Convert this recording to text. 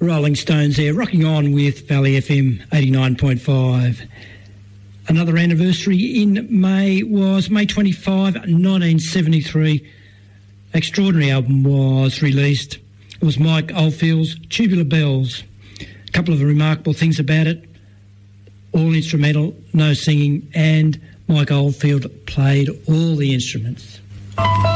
Rolling Stones there, rocking on with Valley FM 89.5. Another anniversary in May was May 25, 1973. Extraordinary album was released. It was Mike Oldfield's Tubular Bells. A couple of remarkable things about it. All instrumental, no singing, and Mike Oldfield played all the instruments.